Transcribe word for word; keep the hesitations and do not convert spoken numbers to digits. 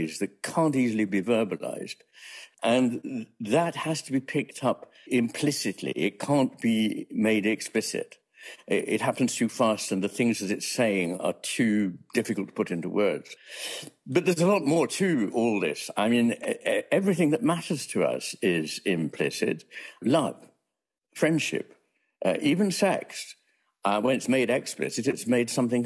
ways that can't easily be verbalized. And that has to be picked up implicitly. It can't be made explicit. It happens too fast, and the things that it's saying are too difficult to put into words. But there's a lot more to all this. I mean, everything that matters to us is implicit. Love, friendship, uh, even sex. Uh, when it's made explicit, it's made something